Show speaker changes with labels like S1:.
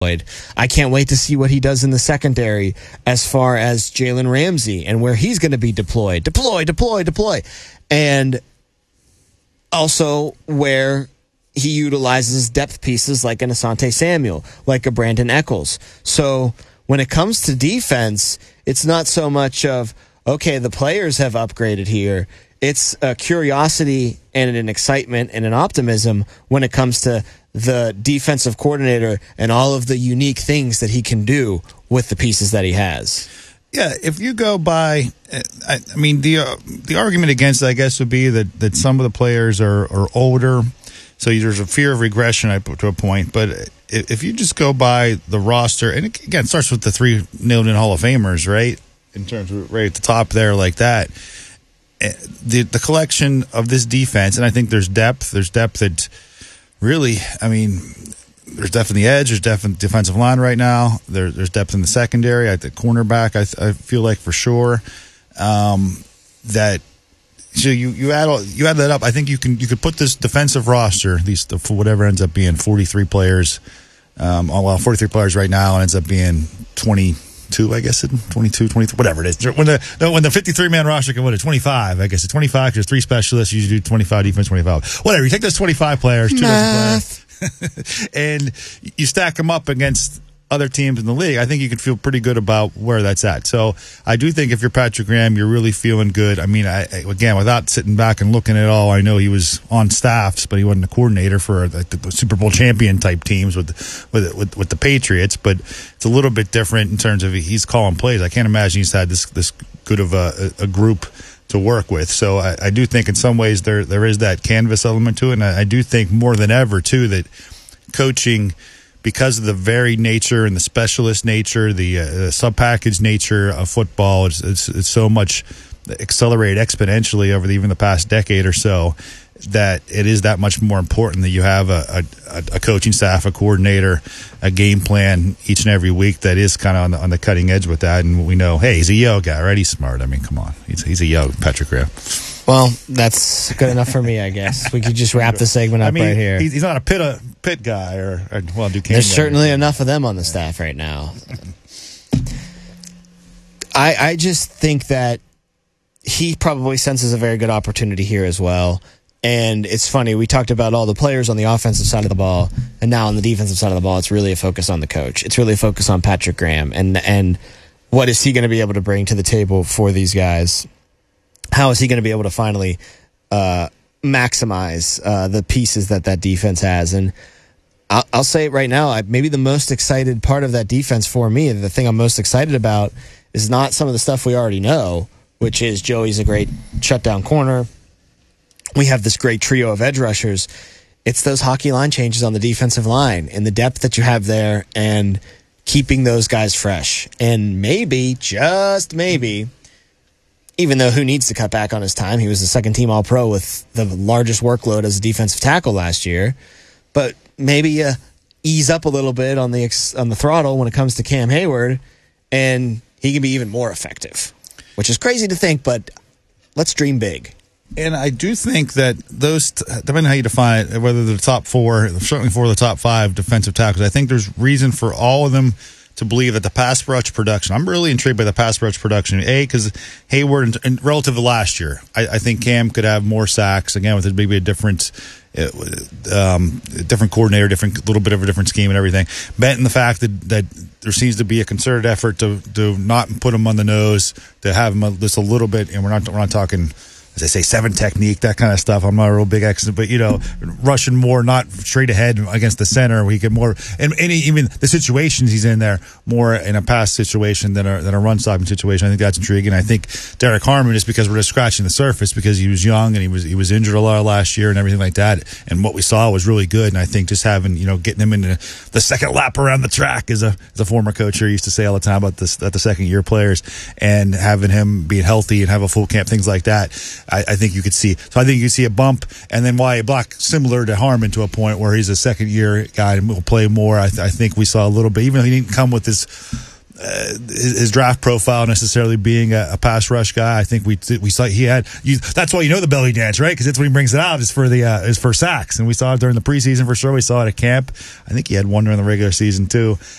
S1: I can't wait to see what he does in the secondary as far as Jalen Ramsey and where he's going to be deployed. Deploy. And also where he utilizes depth pieces like an Asante Samuel, like a Brandon Eccles. So when it comes to defense, it's not so much of, okay, the players have upgraded here. It's a curiosity and an excitement and an optimism when it comes to the defensive coordinator and all of the unique things that he can do with the pieces that he has.
S2: Yeah, if you go by, I mean, the argument against it, I guess, would be that some of the players are older, so there's a fear of regression to a point. But if you just go by the roster, and again, it starts with the 3 nailed-in Hall of Famers, right, in terms of right at the top there like that, the collection of this defense, and I think there's depth that really, I mean, there's depth in the edge. There's depth in the defensive line right now. There's depth in the secondary. At the cornerback, I feel like for sure that. So you add that up. I think you could put this defensive roster, at least for whatever ends up being 43 players. 43 players right now, and ends up being 22, I guess, 22, 23, whatever it is. When the 53-man roster can win it, 25, I guess. It's 25 because 3 specialists. You usually do 25 defense, 25. Whatever. You take those 25 players, 2 dozen players, and you stack them up against other teams in the league. I think you can feel pretty good about where that's at. So I do think if you're Patrick Graham, you're really feeling good. I mean, again, without sitting back and looking at all, I know he was on staffs, but he wasn't a coordinator for the Super Bowl champion type teams with the Patriots. But it's a little bit different in terms of he's calling plays. I can't imagine he's had this good of a group to work with. So I do think in some ways there is that canvas element to it. And I do think more than ever, too, that coaching, because of the varied nature and the specialist nature, the sub-package nature of football, it's so much accelerated exponentially over even the past decade or so that it is that much more important that you have a coaching staff, a coordinator, a game plan each and every week that is kind of on the cutting edge with that. And we know, hey, he's a Yale guy, right? He's smart. I mean, come on. He's a Yale Patrick Graham.
S1: Well, that's good enough for me, I guess. We could just wrap the segment up right here.
S2: He's not a pit guy or Duquesne.
S1: There's certainly enough of them on the staff right now. I just think that he probably senses a very good opportunity here as well. And it's funny, we talked about all the players on the offensive side of the ball, and now on the defensive side of the ball, it's really a focus on the coach. It's really a focus on Patrick Graham and what is he going to be able to bring to the table for these guys? How is he going to be able to finally maximize the pieces that defense has? And I'll say it right now, maybe the most excited part of that defense for me, the thing I'm most excited about, is not some of the stuff we already know, which is Joey's a great shutdown corner. We have this great trio of edge rushers. It's those hockey line changes on the defensive line and the depth that you have there and keeping those guys fresh. And maybe, just maybe, even though who needs to cut back on his time? He was a second-team All-Pro with the largest workload as a defensive tackle last year. But maybe ease up a little bit on the throttle when it comes to Cam Hayward, and he can be even more effective, which is crazy to think, but let's dream big.
S2: And I do think that those, depending on how you define it, whether they're the top 4, certainly 4 of the top 5 defensive tackles, I think there's reason for all of them to believe that the pass rush production, I'm really intrigued by the pass rush production. Because Hayward, and relative to last year, I think Cam could have more sacks, again, with maybe a different coordinator, little bit of a different scheme and everything. Bet in the fact that there seems to be a concerted effort to not put him on the nose, to have him just a little bit, and we're not talking, as I say, 7 technique, that kind of stuff. I'm not a real big expert, but, rushing more, not straight ahead against the center. We get more, and even the situations he's in there, more in a pass situation than a run stopping situation. I think that's intriguing. I think Derek Harmon, is because we're just scratching the surface, because he was young and he was injured a lot last year and everything like that. And what we saw was really good. And I think just having, getting him into the second lap around the track, as a former coach here used to say all the time about the second year players, and having him be healthy and have a full camp, things like that. I think you could see. So I think you could see a bump, and then Wyatt Black, similar to Harmon, to a point where he's a second-year guy and will play more. I think we saw a little bit, even though he didn't come with this his draft profile necessarily being a pass rush guy. I think we saw he had. That's why the belly dance, right? Because it's when he brings it out is for sacks, and we saw it during the preseason for sure. We saw it at camp. I think he had one during the regular season too.